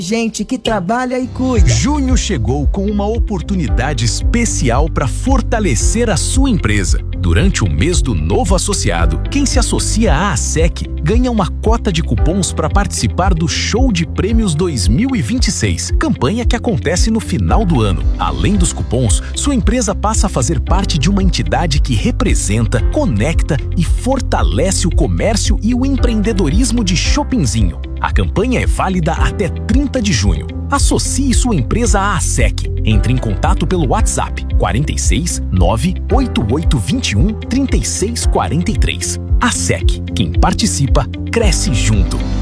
Gente que trabalha e cuida. Junho chegou com uma oportunidade especial para fortalecer a sua empresa. Durante o mês do novo associado, quem se associa à ASEC ganha uma cota de cupons para participar do Show de Prêmios 2026, campanha que acontece no final do ano. Além dos cupons, sua empresa passa a fazer parte de uma entidade que representa, conecta e fortalece o comércio e o empreendedorismo de Shoppingzinho. A campanha é válida até 30 de junho. Associe sua empresa à ASEC. Entre em contato pelo WhatsApp 46 98821 3643. ASEC. Quem participa, cresce junto.